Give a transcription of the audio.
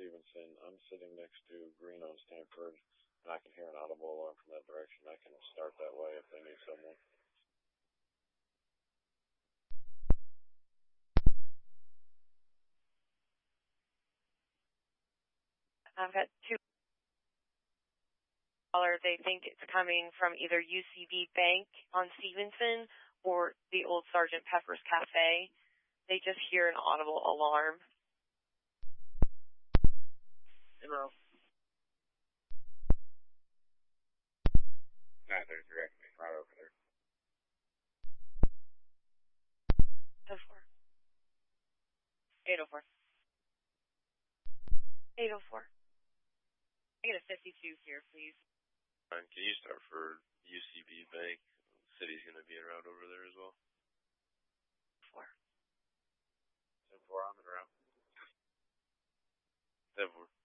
Stevenson. I'm sitting next to Green on Stanford, and I can hear an audible alarm from that direction. I can start that way if they need someone. I've got two callers. They think it's coming from either UCB Bank on Stevenson or the old Sergeant Pepper's Cafe. They just hear an audible alarm. Hello. Nah, they're directly right over there. 804. 804. 804. I get a 52 here, please. Can you start for UCB Bank? The city's going to be around over there as well. 4. 10-4, I'm in route. 10-4.